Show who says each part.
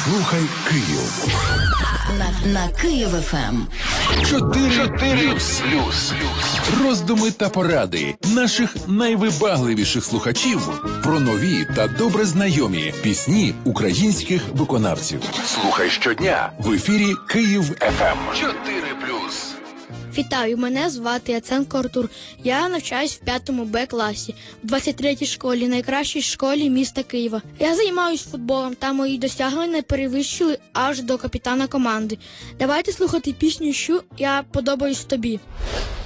Speaker 1: Слухай Київ.
Speaker 2: На Київ ФМ.
Speaker 1: 4+. Роздуми та поради наших найвибагливіших слухачів про нові та добре знайомі пісні українських виконавців. Слухай щодня в ефірі Київ ФМ. 4+.
Speaker 3: Вітаю, мене звати Яценко Артур. Я навчаюсь в 5 Б класі, в 23-й школі, найкращій школі міста Києва. Я займаюсь футболом, та мої досягнення перевищили аж до капітана команди. Давайте слухати пісню «Що я подобаюсь тобі».